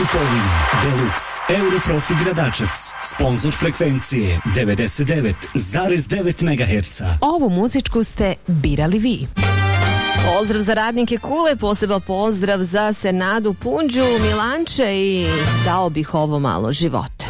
kupovini. Deluxe Europrofi Gradačac, sponsor frekvencije 99,9 MHz. Ovu muzičku ste birali vi. Pozdrav za radnike Kule, poseban pozdrav za Senadu Punđu, Milanče i dao bih ovo malo života.